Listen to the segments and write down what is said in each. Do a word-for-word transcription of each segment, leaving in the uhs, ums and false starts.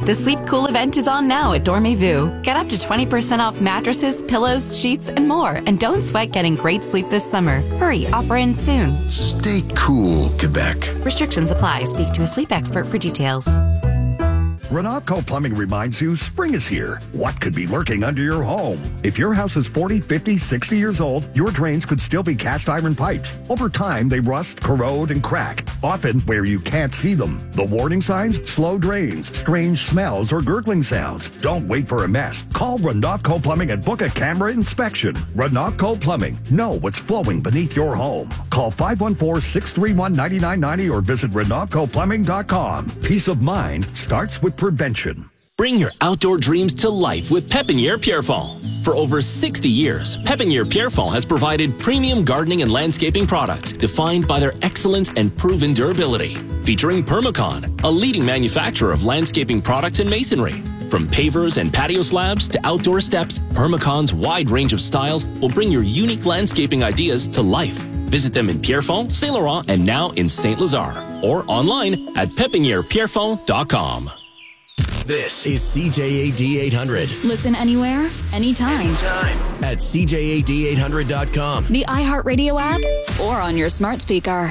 The Sleep Cool event is on now at Dormez-vous. Get up to twenty percent off mattresses, pillows, sheets, and more. And don't sweat getting great sleep this summer. Hurry, offer ends soon. Stay cool, Quebec. Restrictions apply. Speak to a sleep expert for details. Renatco Plumbing reminds you spring is here. What could be lurking under your home? If your house is forty, fifty, sixty years old, your drains could still be cast iron pipes. Over time, they rust, corrode, and crack, often where you can't see them. The warning signs? Slow drains, strange smells, or gurgling sounds. Don't wait for a mess. Call Renatco Plumbing and book a camera inspection. Renatco Plumbing. Know what's flowing beneath your home. Call five one four, six three one, nine nine nine zero or visit renatco plumbing dot com. Peace of mind starts with prevention. Bring your outdoor dreams to life with Pépinière Pierrefonds. For over sixty years, Pépinière Pierrefonds has provided premium gardening and landscaping products defined by their excellence and proven durability. Featuring Permacon, a leading manufacturer of landscaping products and masonry. From pavers and patio slabs to outdoor steps, Permacon's wide range of styles will bring your unique landscaping ideas to life. Visit them in Pierrefonds, Saint Laurent, and now in Saint Lazare, or online at pepiniere pierrefonds dot com. This is C J A D eight hundred. Listen anywhere, anytime. Anytime. At C J A D eight hundred dot com. The iHeartRadio app, or on your smart speaker.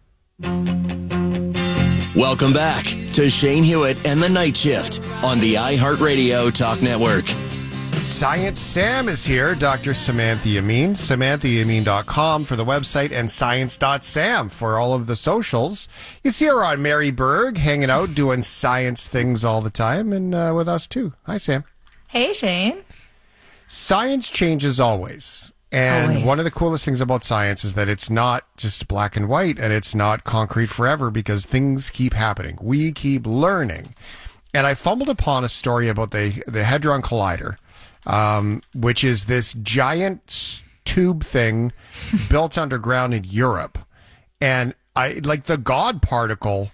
Welcome back to Shane Hewitt and the Night Shift on the iHeartRadio Talk Network. Science Sam is here, Doctor Samantha Yamin, samantha yamin dot com for the website, and science dot sam for all of the socials. You see her on Mary Berg, hanging out, doing science things all the time, and uh, with us too. Hi, Sam. Hey, Shane. Science changes always. And always. One of the coolest things about science is that it's not just black and white, and it's not concrete forever, because things keep happening. We keep learning. And I fumbled upon a story about the, the Hadron Collider, um, which is this giant tube thing built underground in Europe. And I like the God particle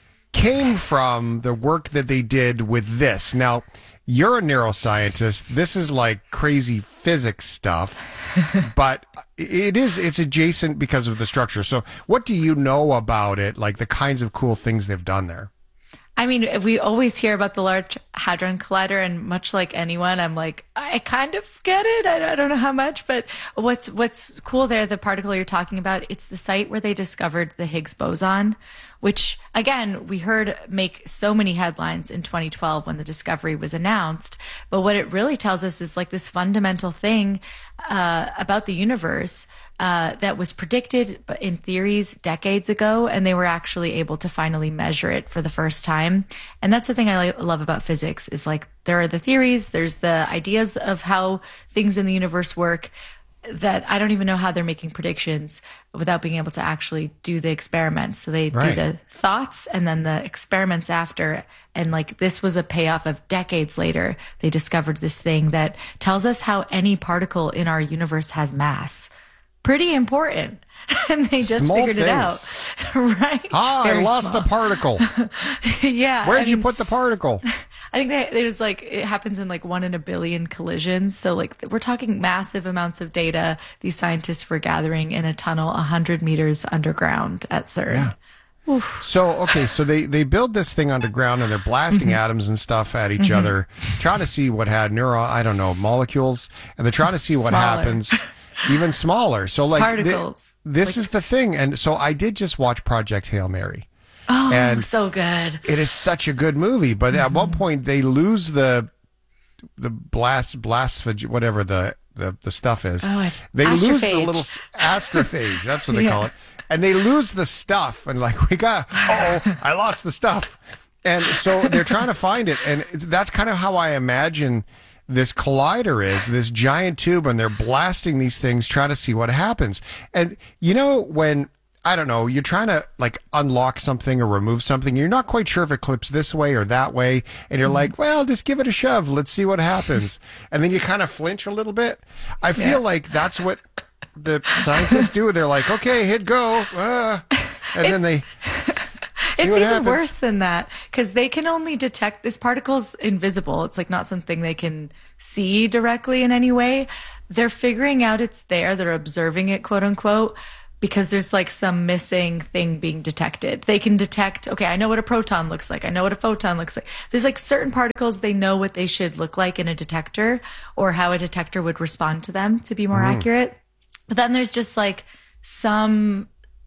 came from the work that they did with this. Now, you're a neuroscientist. This is like crazy physics stuff, but it is, it's adjacent because of the structure. So what do you know about it? Like the kinds of cool things they've done there? I mean, we always hear about the Large Hadron Collider, and much like anyone, I'm like, I kind of get it. I, I don't know how much, but what's what's cool there, the particle you're talking about, it's the site where they discovered the Higgs boson, which, again, we heard make so many headlines in twenty twelve when the discovery was announced. But what it really tells us is like this fundamental thing uh, about the universe uh, that was predicted in theories decades ago, and they were actually able to finally measure it for the first time. And that's the thing I love about physics is like there are the theories, there's the ideas of how things in the universe work, that I don't even know how they're making predictions without being able to actually do the experiments. So they Right. do the thoughts and then the experiments after. And like this was a payoff of decades later. They discovered this thing that tells us how any particle in our universe has mass. Pretty important. And they just Small figured things. it out. Right? Ah, I Very lost small. the particle. Yeah. Where'd I you mean, put the particle? I think that it was like, it happens in like one in a billion collisions. So like we're talking massive amounts of data these scientists were gathering in a tunnel one hundred meters underground at CERN. Yeah. So, okay, so they, they build this thing underground and they're blasting Mm-hmm. atoms and stuff at each other, trying to see what had neuro, I don't know, molecules, and they're trying to see what Smaller. happens even smaller. So like, thi- Particles. this Like- is the thing. And so I did just watch Project Hail Mary. Oh, And so good. It is such a good movie, but at one point they lose the the blast blastphage whatever the the, the stuff is. Oh, I- they lose the astrophage. little s- astrophage. That's what they Yeah. call it. And they lose the stuff, and like we got, oh, I lost the stuff, and so they're trying to find it, and that's kind of how I imagine this collider is, this giant tube, and they're blasting these things, trying to see what happens. And you know when, I don't know, you're trying to like unlock something or remove something, you're not quite sure if it clips this way or that way, and you're like, well, just give it a shove, let's see what happens. And then you kind of flinch a little bit. I feel Yeah. like that's what the scientists do. They're like, okay, hit go, uh, and then they It's what even happens. worse than that because they can only detect this particle's invisible. It's like not something they can see directly in any way. They're figuring out it's there. They're observing it, quote unquote. because there's like some missing thing being detected. They can detect, okay, I know what a proton looks like. I know what a photon looks like. There's like certain particles, they know what they should look like in a detector or how a detector would respond to them to be more mm. accurate. But then there's just like some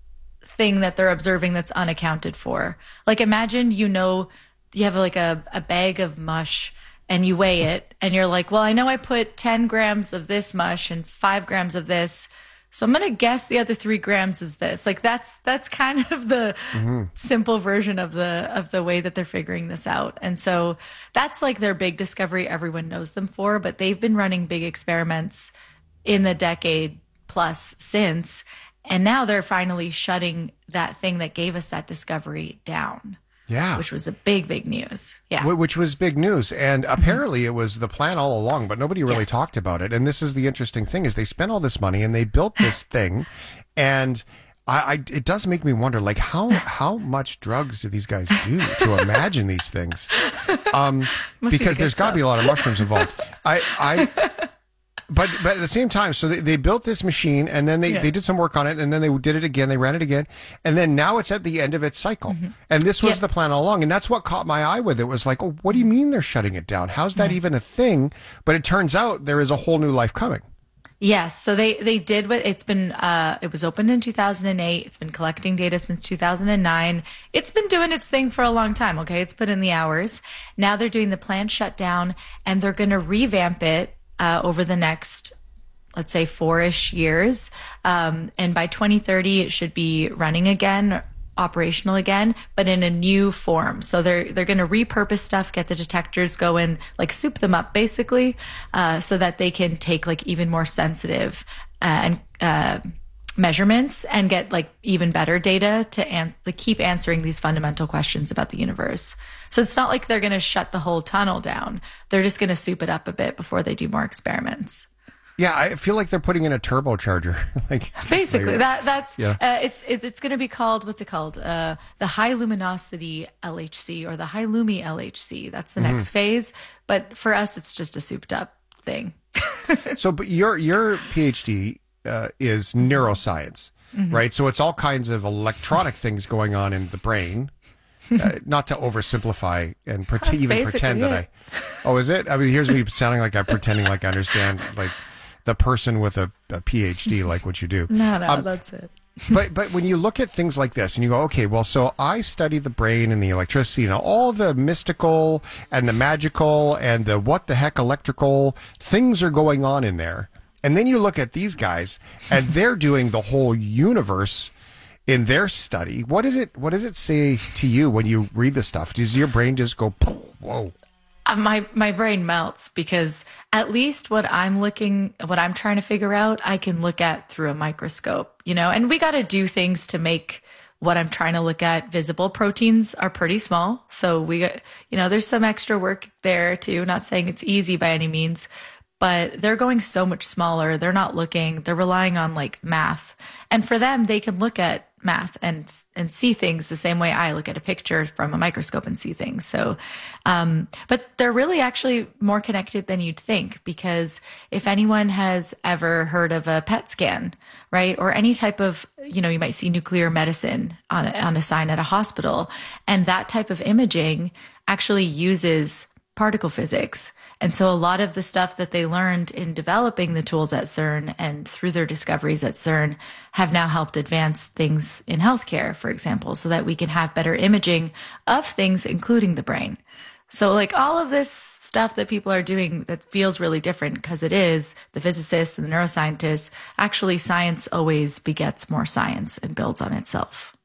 thing that they're observing that's unaccounted for. Like imagine, you know, you have like a, a bag of mush and you weigh it and you're like, well, I know I put ten grams of this mush and five grams of this. So I'm going to guess the other three grams is this. Like that's, that's kind of the mm-hmm. simple version of the, of the way that they're figuring this out. And so that's like their big discovery everyone knows them for, but they've been running big experiments in the decade plus since. And now they're finally shutting that thing that gave us that discovery down. Yeah. Which was a big, big news. Yeah. Which was big news. And apparently mm-hmm. it was the plan all along, but nobody really yes. talked about it. And this is the interesting thing is they spent all this money and they built this thing. And I, I it does make me wonder, like, how how much drugs do these guys do to imagine these things? Um, because be there's got to be a lot of mushrooms involved. I... I But but at the same time, so they, they built this machine and then they, yeah. they did some work on it and then they did it again. They ran it again. And then now it's at the end of its cycle. Mm-hmm. And this was yeah. the plan all along. And that's what caught my eye with it. It was like, oh, what do you mean they're shutting it down? How's that yeah. even a thing? But it turns out there is a whole new life coming. Yes. So they, they did what it's been, uh, it was opened in two thousand eight. It's been collecting data since two thousand nine. It's been doing its thing for a long time. Okay. It's put in the hours. Now they're doing the planned shutdown and they're going to revamp it Uh, over the next, let's say, four-ish years. Um, and by twenty thirty, it should be running again, operational again, but in a new form. So they're they're going to repurpose stuff, get the detectors going, like soup them up, basically, uh, so that they can take like even more sensitive uh, and uh, measurements and get like even better data to, an- to keep answering these fundamental questions about the universe. So it's not like they're going to shut the whole tunnel down. They're just going to soup it up a bit before they do more experiments. Yeah, I feel like they're putting in a turbocharger. like basically, like, that that's yeah. uh, it's it, it's going to be called, what's it called? Uh, the high luminosity L H C or the high lumi L H C. That's the mm-hmm. next phase. But for us, it's just a souped up thing. So, but your your PhD uh, is neuroscience, mm-hmm. right? So it's all kinds of electronic things going on in the brain. Uh, not to oversimplify and pre- even pretend that it. I. Oh, is it? I mean, here's me sounding like I'm pretending like I understand, like the person with a, a PhD, like what you do. No, no, um, that's it. but but when you look at things like this and you go, okay, well, so I study the brain and the electricity and all the mystical and the magical and the what the heck electrical things are going on in there, and then you look at these guys and they're doing the whole universe. In their study, what is it? What does it say to you when you read the stuff? Does your brain just go, whoa? Uh, my my brain melts because at least what I'm looking, what I'm trying to figure out, I can look at through a microscope, you know. And we got to do things to make what I'm trying to look at visible. Proteins are pretty small, so we, you know, there's some extra work there too. Not saying it's easy by any means, but they're going so much smaller. They're not looking. They're relying on like math, and for them, they can look at math and and see things the same way I look at a picture from a microscope and see things. So, um, but they're really actually more connected than you'd think, because if anyone has ever heard of a P E T scan, right, or any type of, you know, you might see nuclear medicine on a, on a sign at a hospital, and that type of imaging actually uses particle physics. And so a lot of the stuff that they learned in developing the tools at CERN and through their discoveries at CERN have now helped advance things in healthcare, for example, so that we can have better imaging of things, including the brain. So like all of this stuff that people are doing that feels really different, because it is, the physicists and the neuroscientists, actually science always begets more science and builds on itself.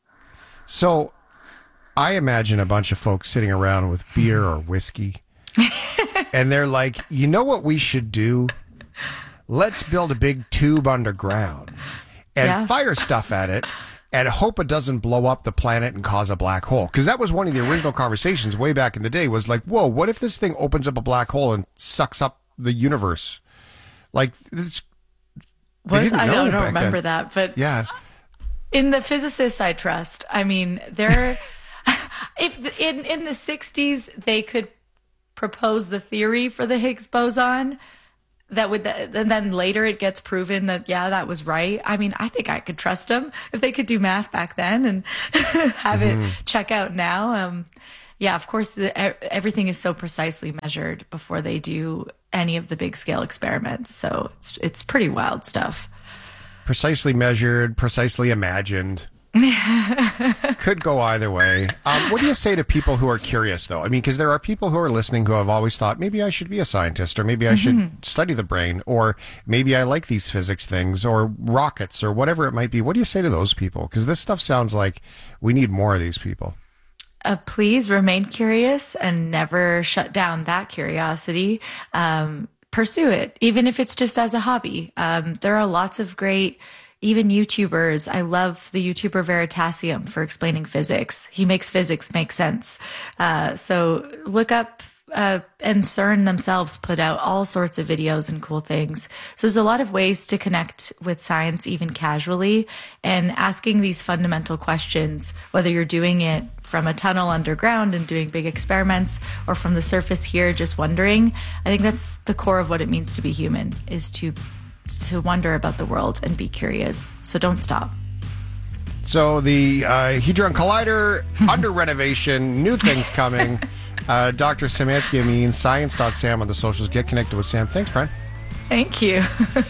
So I imagine a bunch of folks sitting around with beer or whiskey. And they're like, you know what we should do? Let's build a big tube underground and yeah. fire stuff at it and hope it doesn't blow up the planet and cause a black hole. Because that was one of the original conversations way back in the day, was like, whoa, what if this thing opens up a black hole and sucks up the universe? Like, it's, was, I don't, don't remember then. that, but yeah. In the physicists I trust, I mean, they're, if in, in the sixties, they could propose the theory for the Higgs boson, that would, and then later it gets proven that, yeah, that was right. I mean, I think I could trust them if they could do math back then and have mm-hmm. it check out now. Um, yeah, of course, the, everything is so precisely measured before they do any of the big scale experiments. So it's, it's pretty wild stuff. Precisely measured, precisely imagined. Could go either way. Um, what do you say to people who are curious, though? I mean, because there are people who are listening who have always thought, maybe I should be a scientist, or maybe I should mm-hmm. study the brain, or maybe I like these physics things, or rockets, or whatever it might be. What do you say to those people? Because this stuff sounds like we need more of these people. Uh, please remain curious and never shut down that curiosity. Um, pursue it, even if it's just as a hobby. Um, there are lots of great even YouTubers. I love the YouTuber Veritasium for explaining physics. He makes physics make sense. Uh, so look up, uh, and CERN themselves put out all sorts of videos and cool things. So there's a lot of ways to connect with science, even casually, and asking these fundamental questions, whether you're doing it from a tunnel underground and doing big experiments, or from the surface here, just wondering. I think that's the core of what it means to be human, is to to wonder about the world and be curious. So don't stop. So the uh, Hadron Collider under renovation, new things coming. Uh, Doctor Samantha Amin, science dot sam on the socials. Get connected with Sam. Thanks, friend. Thank you.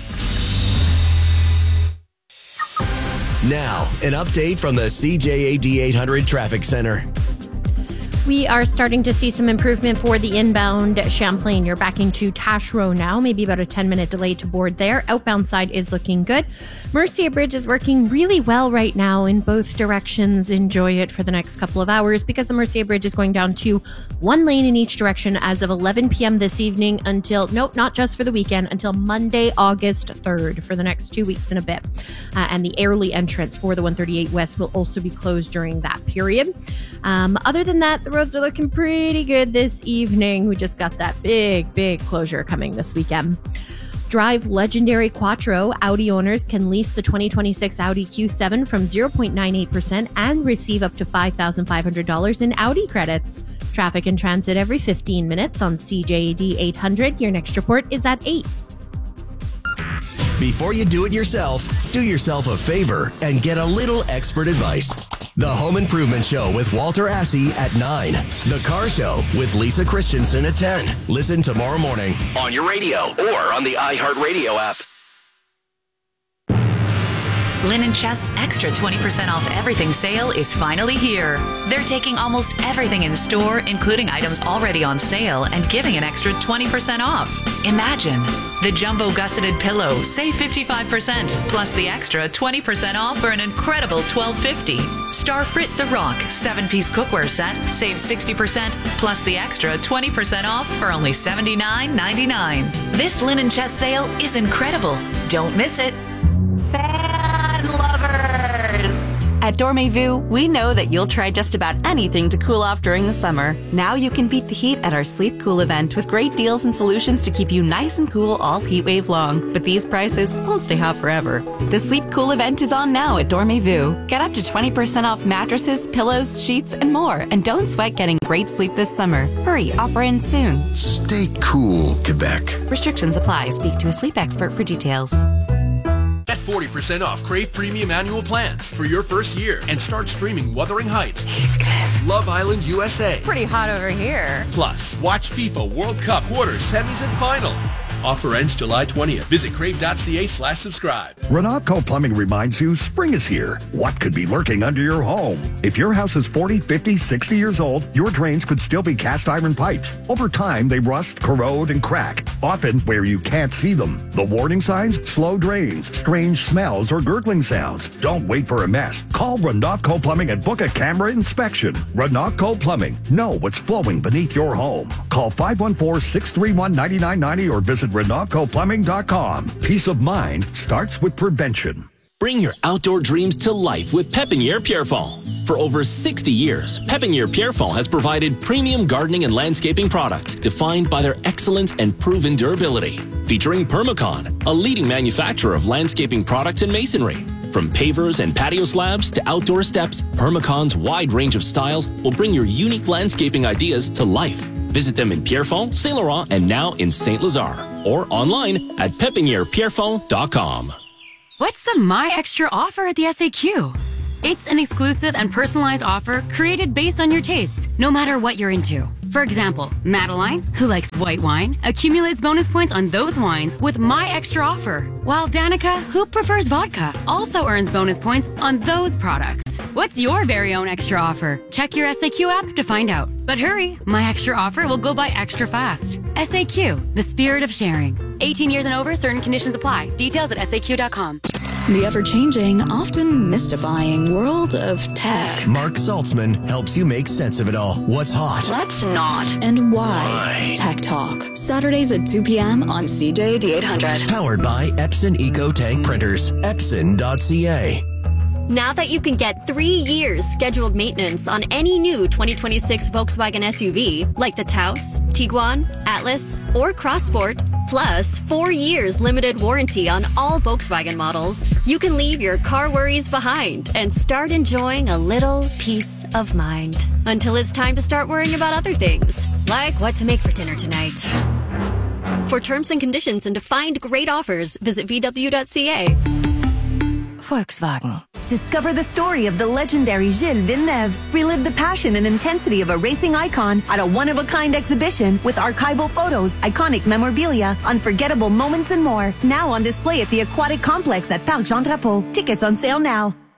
Now, an update from the C J A D eight hundred Traffic Center. We are starting to see some improvement for the inbound Champlain. You're backing to Tash Row now, maybe about a ten minute delay to board there. Outbound side is looking good. Mercia Bridge is working really well right now in both directions. Enjoy it for the next couple of hours because the Mercia Bridge is going down to one lane in each direction as of eleven p.m. this evening until, nope, not just for the weekend, until Monday, August third for the next two weeks and a bit. Uh, and the Airlie entrance for the one thirty-eight West will also be closed during that period. Um, other than that, the roads are looking pretty good this evening. We just got that big, big closure coming this weekend. Drive legendary Quattro. Audi owners can lease the twenty twenty-six Audi Q seven from zero point nine eight percent and receive up to five thousand five hundred dollars in Audi credits. Traffic and transit every fifteen minutes on C J A D eight hundred. Your next report is at eight. Before you do it yourself, do yourself a favor and get a little expert advice. The Home Improvement Show with Walter Assey at nine. The Car Show with Lisa Christensen at ten. Listen tomorrow morning on your radio or on the iHeartRadio app. Linen Chest's extra twenty percent off everything sale is finally here. They're taking almost everything in store, including items already on sale, and giving an extra twenty percent off. Imagine the jumbo gusseted pillow, save fifty-five percent, plus the extra twenty percent off for an incredible twelve fifty. Starfrit the Rock seven-piece cookware set, save sixty percent, plus the extra twenty percent off for only seventy-nine ninety-nine. This Linen Chest sale is incredible. Don't miss it. Fan lovers! At Dormez-vous, we know that you'll try just about anything to cool off during the summer. Now you can beat the heat at our Sleep Cool event with great deals and solutions to keep you nice and cool all heat wave long. But these prices won't stay hot forever. The Sleep Cool event is on now at Dormez-vous. Get up to twenty percent off mattresses, pillows, sheets, and more. And don't sweat getting great sleep this summer. Hurry, offer ends soon. Stay cool, Quebec. Restrictions apply. Speak to a sleep expert for details. Get forty percent off Crave Premium Annual Plans for your first year and start streaming Wuthering Heights, Heathcliff, Love Island U S A. Pretty hot over here. Plus, watch FIFA World Cup quarters, semis, and final. Offer ends July twentieth. Visit crave.ca slash subscribe. Renatco Plumbing reminds you spring is here. What could be lurking under your home? If your house is forty, fifty, sixty years old, your drains could still be cast iron pipes. Over time, they rust, corrode, and crack, often where you can't see them. The warning signs? Slow drains, strange smells, or gurgling sounds. Don't wait for a mess. Call Renatco Plumbing and book a camera inspection. Renatco Plumbing. Know what's flowing beneath your home. Call five one four, six three one, nine nine nine zero or visit Renatco Plumbing dot com. Peace of mind starts with prevention. Bring your outdoor dreams to life with Pépinière Pierrefonds. For over sixty years, Pépinière Pierrefonds has provided premium gardening and landscaping products defined by their excellence and proven durability. Featuring Permacon, a leading manufacturer of landscaping products and masonry. From pavers and patio slabs to outdoor steps, Permacon's wide range of styles will bring your unique landscaping ideas to life. Visit them in Pierrefonds, Saint Laurent, and now in Saint Lazare. Or online at pepiniere pierrefonds dot com. What's the My Extra offer at the S A Q? It's an exclusive and personalized offer created based on your tastes, no matter what you're into. For example, Madeline, who likes white wine, accumulates bonus points on those wines with My Extra offer, while Danica, who prefers vodka, also earns bonus points on those products. What's your very own extra offer? Check your S A Q app to find out. But hurry, My Extra offer will go by extra fast. S A Q, the spirit of sharing. eighteen years and over, certain conditions apply. Details at S A Q dot com. The ever-changing, often mystifying world of tech. Mark Saltzman helps you make sense of it all. What's hot? What's not? And why? why? Tech Talk. Saturdays at two p.m. on C J D eight hundred. Powered by Epson Eco Tank Printers. Epson dot C A. Now that you can get three years scheduled maintenance on any new twenty twenty-six Volkswagen S U V, like the Taos, Tiguan, Atlas, or Crossport, plus four years limited warranty on all Volkswagen models, you can leave your car worries behind and start enjoying a little peace of mind. Until it's time to start worrying about other things, like what to make for dinner tonight. For terms and conditions and to find great offers, visit V W dot C A. Volkswagen. Discover the story of the legendary Gilles Villeneuve. Relive the passion and intensity of a racing icon at a one-of-a-kind exhibition with archival photos, iconic memorabilia, unforgettable moments, and more. Now on display at the Aquatic Complex at Parc Jean Drapeau. Tickets on sale now.